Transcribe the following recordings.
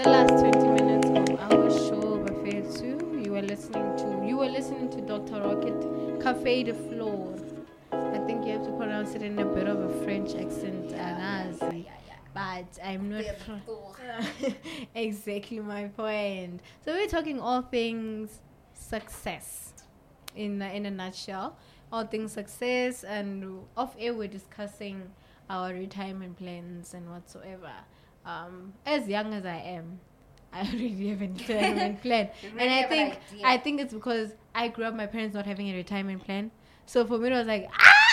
the last 20 minutes of our show, Buffet 2. You were listening to Dr. Rocket, Café de Flore. I think you have to pronounce it in a bit of a French accent, but I'm not. Exactly my point. So we're talking all things success, in a nutshell. All things success, and off air we're discussing our retirement plans and whatsoever. As young as I am, I already have a retirement plan. And I think it's because I grew up my parents not having a retirement plan. So for me it was like,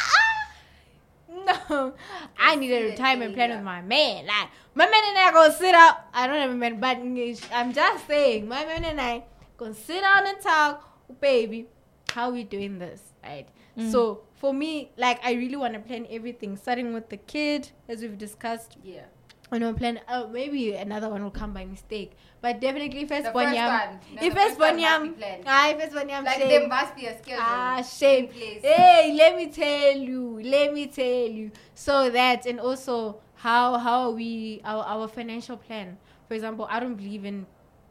no, I need a retirement plan with my man. Like, my man and I go sit out. I don't have a man, but I'm just saying, my man and I go sit down and talk, baby, how we doing this, right? So for me, like, I really want to plan everything, starting with the kid, as we've discussed. Yeah. I know, plan. Maybe another one will come by mistake, but definitely first The one. first Yam. one. If first one yam, first one yam. Like, there must be a schedule. Shame. In place. Hey, let me tell you. So that, and also how are we our financial plan. For example, I don't believe in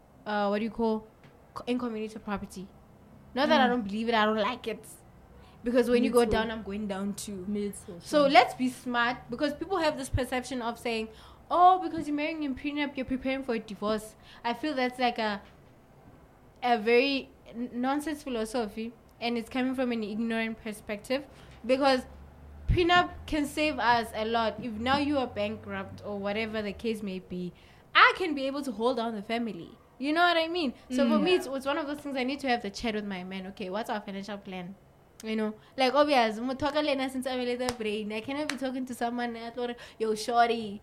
in community property. Not that I don't believe it, I don't like it. Because when you go down, I'm going down too. So let's be smart, because people have this perception of saying, oh, because you're marrying in prenup, you're preparing for a divorce. I feel that's like a very nonsense philosophy, and it's coming from an ignorant perspective, because prenup can save us a lot. If now you are bankrupt or whatever the case may be, I can be able to hold down the family. You know what I mean? So for me, it's one of those things I need to have the chat with my man. Okay, what's our financial plan? You know, like, obvious, since I made the brain, I cannot be talking to someone and I thought, yo, shorty.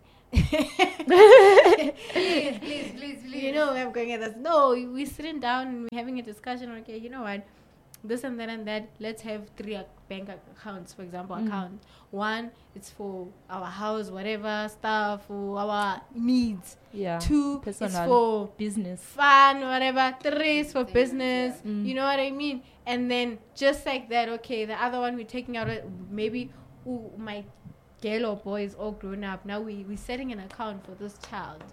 please. You know where I'm going at this. No, we're sitting down and we're having a discussion. Okay, you know what? This and that and that. Let's have 3 bank accounts, for example. Account 1, it's for our house, whatever stuff, for our needs. Yeah. 2, personal, it's for business, fun, whatever. 3 is for business. Yeah. You know what I mean? And then just like that, okay, the other one we're taking out, maybe my girl or boy is all grown up. Now we're setting an account for this child.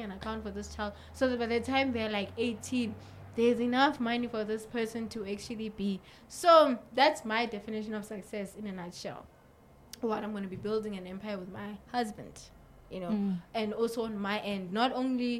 So that by the time they're like 18, there's enough money for this person to actually be. So that's my definition of success in a nutshell. What I'm going to be building an empire with my husband, you know, and also on my end, not only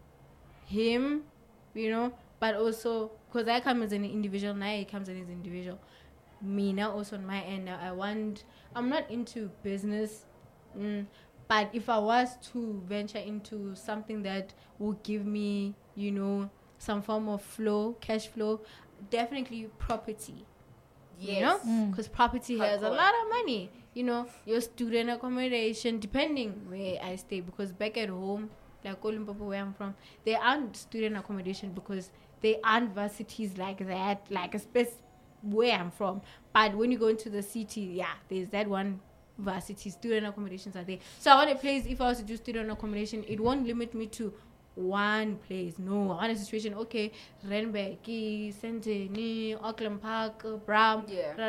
him, you know, but also because I come as an individual, now he comes as an individual. Me now also on my end, now I'm not into business, but if I was to venture into something that will give me, you know, some form of cash flow, definitely property. Yes. You know, because property has a lot of money. You know, your student accommodation, depending where I stay, because back at home, like Olimpopo, where I'm from, there aren't student accommodation because there aren't varsities like that, like a space where I'm from. But when you go into the city, there's that one varsity. Student accommodations are there. So I want a place, if I was to do student accommodation, it won't limit me to one place. No, I want a situation, okay, Renberg, Sentini, Auckland Park, Bram,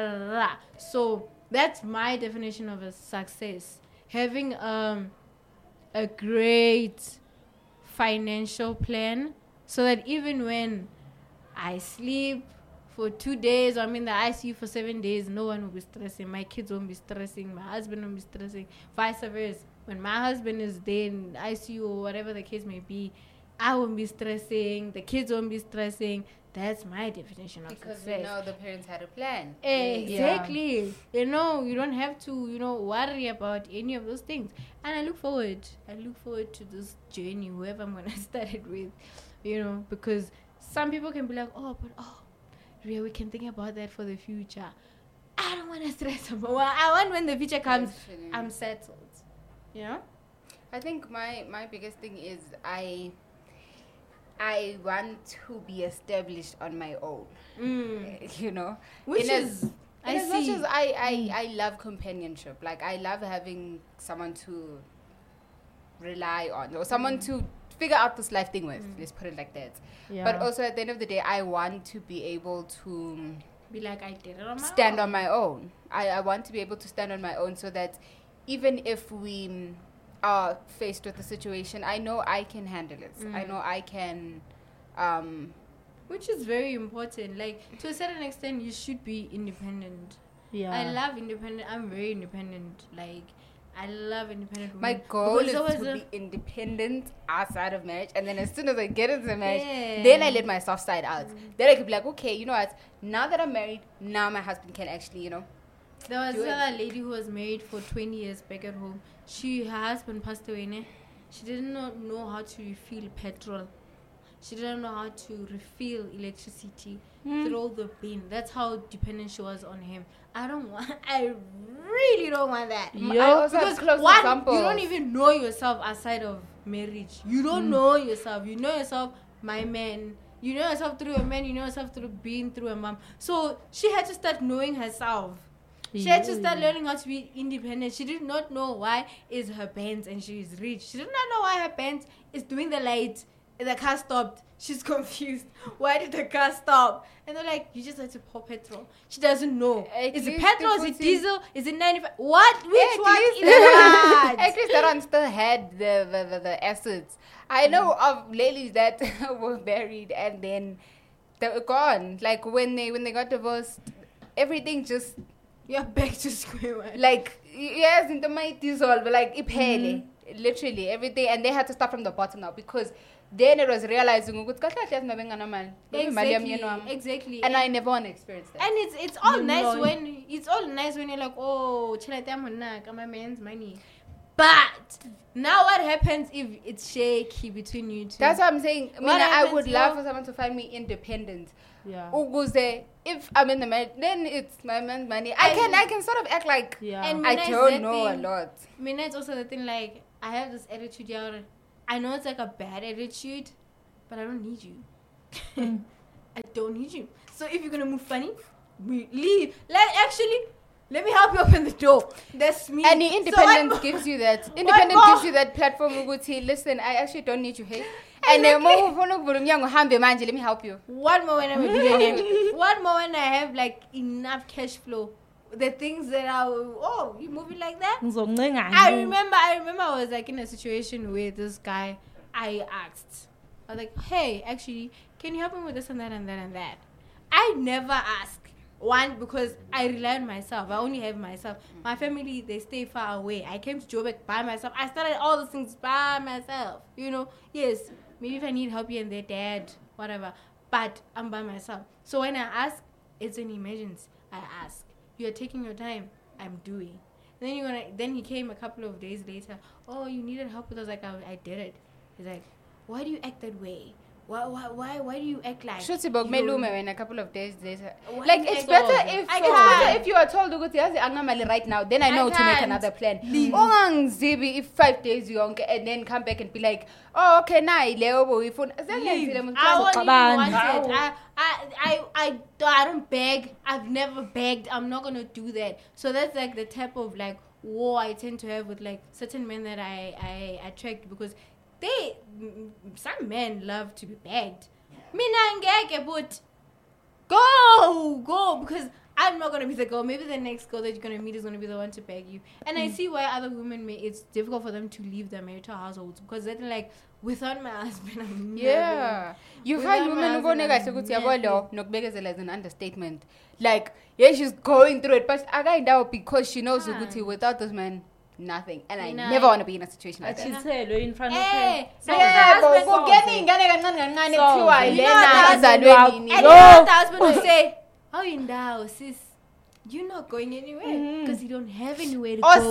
So that's my definition of a success. Having a great financial plan, so that even when I sleep for 2 days, or I'm in the ICU for 7 days, no one will be stressing. My kids won't be stressing. My husband won't be stressing. Vice versa. When my husband is there in ICU or whatever the case may be, I won't be stressing. The kids won't be stressing. That's my definition of success. Because you know the parents had a plan. Exactly. Yeah. You know, you don't have to, you know, worry about any of those things. And I look forward to this journey, whoever I'm going to start it with, you know, because some people can be like, Ria, we can think about that for the future. I don't want to stress about. Well, I want when the future comes, I'm settled. You know? I think my biggest thing is I want to be established on my own. You know? As much as I love companionship. Like, I love having someone to rely on, or someone to figure out this life thing with. Let's put it like that. Yeah. But also at the end of the day, I want to be able to be like, I did it on my stand own. on my own. I want to be able to stand on my own, so that even if are faced with the situation, I know I can handle it. I know I can. Which is very important. Like, to a certain extent, you should be independent. Yeah. I love independent. I'm very independent. Like, I love independent women. My goal is to be independent outside of marriage. And then as soon as I get into marriage, then I let my soft side out. Then I could be like, okay, you know what? Now that I'm married, now my husband can actually, you know. There was another lady who was married for 20 years back at home. Her husband passed away. Ne? She did not know how to refill petrol. She didn't know how to refill electricity through the bin. That's how dependent she was on him. I really don't want that. Because one, you don't even know yourself outside of marriage. You don't know yourself. You know yourself, my man. You know yourself through a man. You know yourself through being through a mom. So she had to start knowing herself. She had to start learning how to be independent. She did not know why is her Benz and she is rich. She did not know why her Benz is doing the light. The car stopped. She's confused. Why did the car stop? And they're like, you just had to pour petrol. She doesn't know. Is it petrol? Is it diesel? Is it 95? What? Which one is that? At least that one still had the acids. I know of ladies that were married and then they were gone. Like when they got divorced, everything just... You're back to square one. Like, yes, into my dissolve, like, literally everything. And they had to start from the bottom now because... Then it was realizing exactly. And I never want to experience that. And it's all nice when you're like, oh, my man's money. But now what happens if it's shaky between you two? That's what I'm saying. I would love for someone to find me independent. Yeah. If I'm in the marriage, then it's my man's money. I can sort of act like I don't know a lot. It's also the thing, like, I have this attitude here. I know it's like a bad attitude, but I don't need you. I don't need you. So if you're gonna move funny, we leave. Let me help you open the door. That's me. And independence gives you that. Independence gives you that platform. Listen, I actually don't need you, hey. And let me help you. One more when I'm a billionaire. One more when I have like enough cash flow. The things that you moving like that? I remember I was like in a situation with this guy. I was like, hey, actually, can you help me with this and that and that and that? I never ask. One, because I rely on myself. I only have myself. My family, they stay far away. I came to Joburg by myself. I started all those things by myself. You know, yes, maybe if I need help here and there, dad, whatever. But I'm by myself. So when I ask, it's an emergency. I ask. You're taking your time. I'm doing. Then he came a couple of days later. Oh, you needed help with us. Like, I did it. He's like, why do you act that way? Why do you act like? In a couple of days later. Like, it's better if you are told to go right now. Then I know to make another plan. If 5 days you and then come back and be like, oh, okay, now I don't beg. I've never begged. I'm not gonna do that. So that's like the type of like war I tend to have with like certain men that I attract, because some men love to be begged. But go, because I'm not gonna be the girl. Maybe the next girl that you're gonna meet is gonna be the one to beg you. And I see why other women it's difficult for them to leave their marital households, because they're like, without my husband, I'm never. You find women who as an understatement. Like, yeah, she's going through it, but I know because she knows without this man, nothing. And I never want to be in a situation like that. She's in front of her. The husband will say, how you now, sis? You're not going anywhere because you don't have anywhere to go.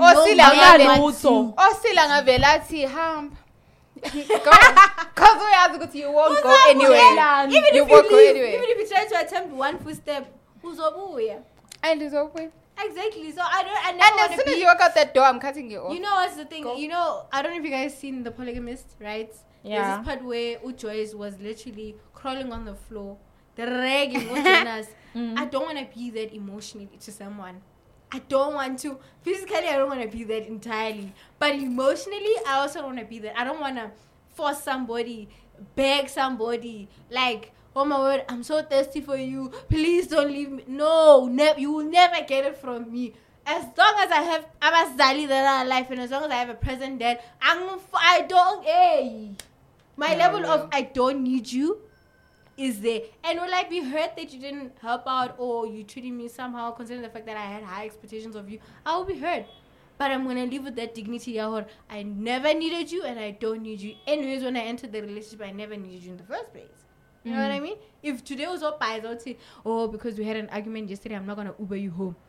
Because you won't go anywhere. Even if you try to attempt one footstep, who's over here? And it's over. Exactly. So I never and as soon as you walk out that door, I'm cutting you off. You know what's the thing? Go. You know, I don't know if you guys seen The Polygamist, right? Yeah. There's this part where Joyce was literally crawling on the floor, dragging us. I don't want to be that emotionally to someone. I don't want to. Physically, I don't want to be that entirely. But emotionally, I also don't want to be that. I don't want to force somebody, beg somebody, like, oh my word, I'm so thirsty for you. Please don't leave me. No, you will never get it from me. as long as I have Abazali that are alive, and as long as I have a present dad, I don't. Hey, my level of I don't need you is there. And will I be hurt that you didn't help out or you treated me somehow, considering the fact that I had high expectations of you? I will be hurt. But I'm going to live with that dignity. I never needed you and I don't need you. Anyways, when I entered the relationship, I never needed you in the first place. You know what I mean? If today was all pies, I would say, oh, because we had an argument yesterday, I'm not going to Uber you home.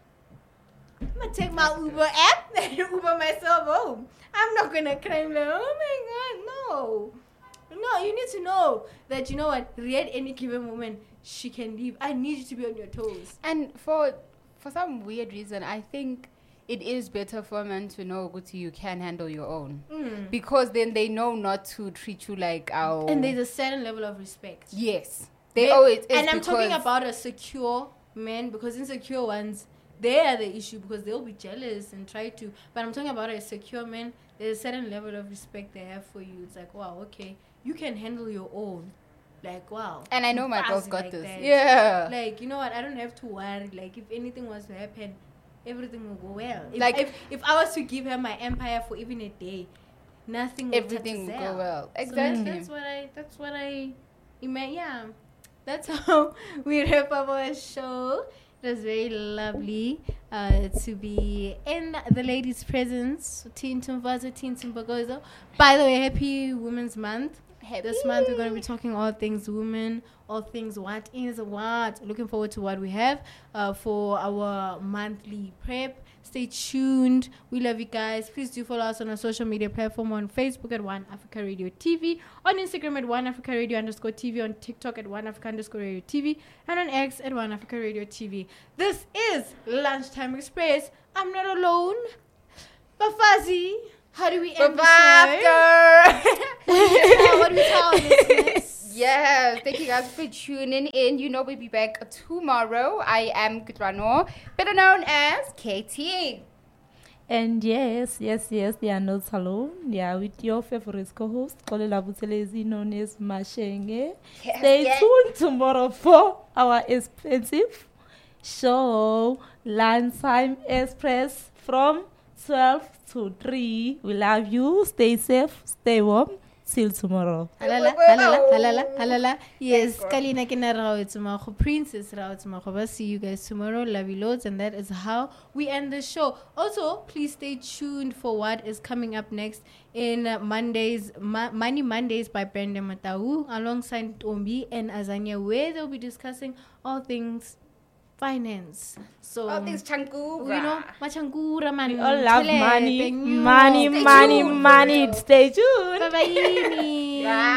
I'm going to take my Uber app and Uber myself home. I'm not going to claim like, oh my God, no. No, you need to know that, you know what, at any given moment, she can leave. I need you to be on your toes. And for some weird reason, I think it is better for a man to know you can handle your own. Because then they know not to treat you like our... And there's a certain level of respect. Yes. They always... And I'm talking about a secure man, because insecure ones, they are the issue because they'll be jealous and try to... But I'm talking about a secure man, there's a certain level of respect they have for you. It's like, wow, okay, you can handle your own. Like, wow. And I know my girls got like this. That. Yeah. Like, you know what, I don't have to worry. Like, if anything was to happen, everything will go well. If I was to give her my empire for even a day, nothing will everything will go well. Exactly. So that's what I imagine. Yeah, that's how we wrap up our show. It was very lovely to be in the ladies' presence. Teen Tumvazo, Teen Tumbagozo. By the way, happy Women's Month. This month we're going to be talking all things women, all things what is what. Looking forward to what we have for our monthly prep. Stay tuned. We love you guys. Please do follow us on our social media platform, on Facebook at One Africa Radio TV, on Instagram at One Africa Radio _TV, on TikTok at One Africa _Radio TV, and on X at One Africa Radio TV. This is Lunchtime Express. I'm not alone. Bafazi. How do we end the show? What do we tell listeners? Yes, thank you guys for tuning in. You know we'll be back tomorrow. I am Kutrano, better known as KT. And yes, they are not alone. They are with your favorite co-host, Kolela Butelezi, known as Mashenge. Yes, Stay tuned tomorrow for our expensive show, Lunchtime Express, from 12 to 3. We love you. Stay safe. Stay warm. Till tomorrow. Halala. Yes, Kalina kina rao tomorrow. Princess rao tomorrow. See you guys tomorrow. Love you loads. And that is how we end the show. Also, please stay tuned for what is coming up next in Mondays, Money Mondays by Brenda Matau, alongside Tombi and Azania, where they'll be discussing all things finance. So all things changura. You know, machangura man. We all love money. Money. Stay tuned. Bye bye.